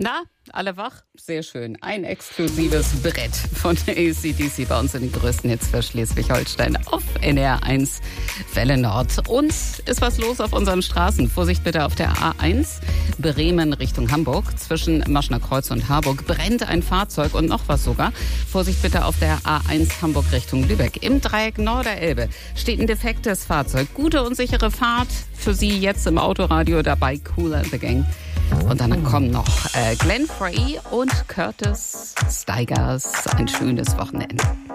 Na, alle wach? Sehr schön. Ein exklusives Brett von AC/DC bei uns in den größten Hits für Schleswig-Holstein auf NR1 Welle Nord. Und ist was los auf unseren Straßen? Vorsicht bitte auf der A1 Bremen Richtung Hamburg. Zwischen Maschner Kreuz und Harburg brennt ein Fahrzeug und noch was sogar. Vorsicht bitte auf der A1 Hamburg Richtung Lübeck. Im Dreieck Norderelbe steht ein defektes Fahrzeug. Gute und sichere Fahrt für Sie jetzt im Autoradio dabei. Kool and the Gang. Und dann kommen noch Glenn Frey und Curtis Stigers. Ein schönes Wochenende.